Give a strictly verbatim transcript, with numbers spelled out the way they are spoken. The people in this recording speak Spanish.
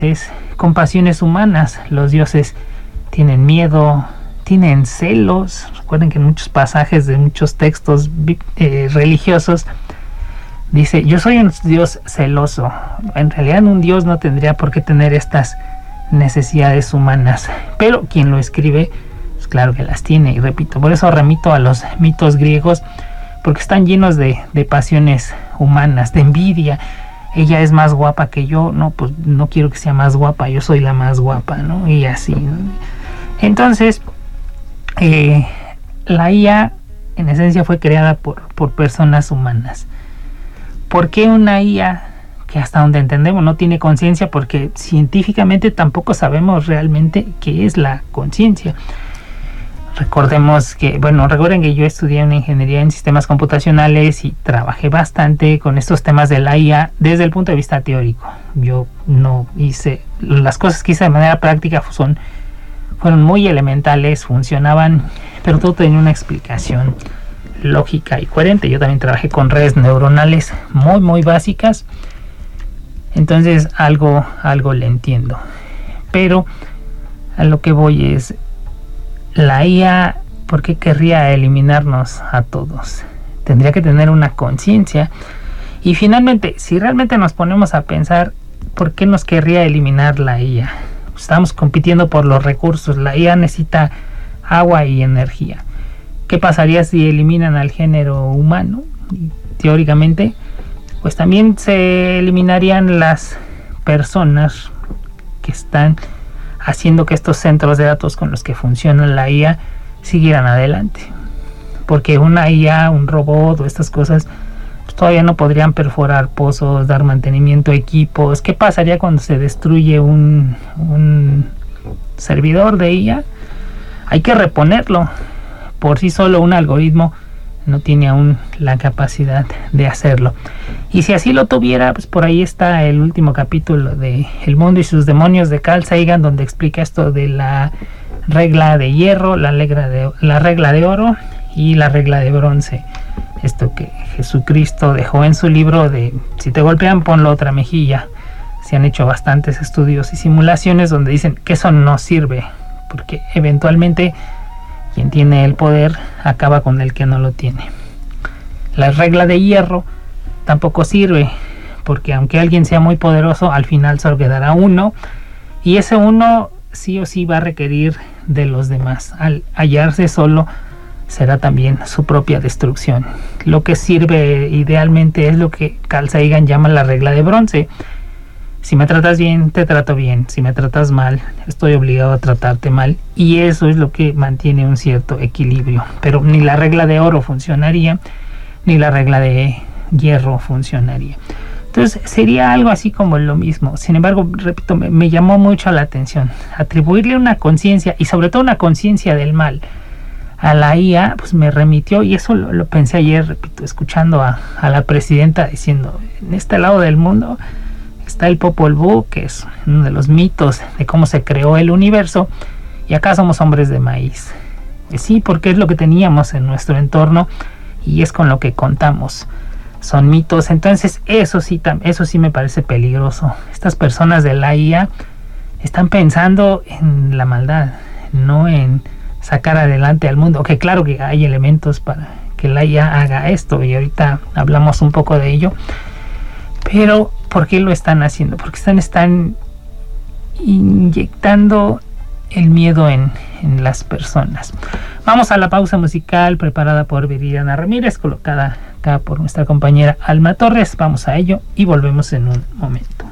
con pasiones humanas. Los dioses tienen miedo, tienen celos. Recuerden que en muchos pasajes de muchos textos eh, religiosos dice: yo soy un dios celoso. En realidad un dios no tendría por qué tener estas necesidades humanas, pero quien lo escribe, pues claro que las tiene. Y repito, por eso remito a los mitos griegos, porque están llenos de, de pasiones humanas, de envidia. Ella es más guapa que yo, no, pues no quiero que sea más guapa, yo soy la más guapa, ¿no? Y así, ¿no? Entonces, eh, la I A en esencia fue creada por, por personas humanas. ¿Por qué una I A que hasta donde entendemos no tiene conciencia? Porque científicamente tampoco sabemos realmente qué es la conciencia. Recordemos que, bueno, recuerden que yo estudié una ingeniería en sistemas computacionales y trabajé bastante con estos temas de la I A desde el punto de vista teórico. Yo no hice, las cosas que hice de manera práctica son, fueron muy elementales, funcionaban, pero todo tenía una explicación lógica y coherente. Yo también trabajé con redes neuronales muy, muy básicas. Entonces algo, algo le entiendo. Pero a lo que voy es, la I A, ¿por qué querría eliminarnos a todos? Tendría que tener una conciencia. Y finalmente, si realmente nos ponemos a pensar, ¿por qué nos querría eliminar la I A? Estamos compitiendo por los recursos. La I A necesita agua y energía. ¿Qué pasaría si eliminan al género humano? Teóricamente, pues también se eliminarían las personas que están haciendo que estos centros de datos con los que funciona la I A siguieran adelante. Porque una I A, un robot o estas cosas, pues todavía no podrían perforar pozos, dar mantenimiento a equipos. ¿Qué pasaría cuando se destruye un, un servidor de I A? Hay que reponerlo. Por sí solo un algoritmo no tiene aún la capacidad de hacerlo. Y si así lo tuviera, pues por ahí está el último capítulo de El mundo y sus demonios de Carl Sagan, donde explica esto de la regla de hierro, la regla de, la regla de oro y la regla de bronce. Esto que Jesucristo dejó en su libro de si te golpean, ponlo otra mejilla. Se han hecho bastantes estudios y simulaciones donde dicen que eso no sirve, porque eventualmente quien tiene el poder acaba con el que no lo tiene. La regla de hierro tampoco sirve, porque aunque alguien sea muy poderoso, al final solo quedará uno, y ese uno sí o sí va a requerir de los demás. Al hallarse solo, será también su propia destrucción. Lo que sirve idealmente es lo que Carl Sagan llama la regla de bronce. Si me tratas bien, te trato bien. Si me tratas mal, estoy obligado a tratarte mal. Y eso es lo que mantiene un cierto equilibrio. Pero ni la regla de oro funcionaría, ni la regla de hierro funcionaría. Entonces sería algo así como lo mismo. Sin embargo, repito, me, me llamó mucho la atención atribuirle una conciencia, y sobre todo una conciencia del mal, a la I A. Pues me remitió, y eso lo, lo pensé ayer, repito, escuchando a, a la presidenta diciendo: en este lado del mundo está el Popol Vuh, que es uno de los mitos de cómo se creó el universo, y acá somos hombres de maíz. Y sí, porque es lo que teníamos en nuestro entorno y es con lo que contamos. Son mitos. Entonces eso sí, eso sí me parece peligroso. Estas personas de la I A están pensando en la maldad, no en sacar adelante al mundo. Que claro que hay elementos para que la I A haga esto, y ahorita hablamos un poco de ello. Pero ¿por qué lo están haciendo? Porque están, están inyectando el miedo en, en las personas. Vamos a la pausa musical preparada por Viridiana Ramírez, colocada acá por nuestra compañera Alma Torres. Vamos a ello y volvemos en un momento.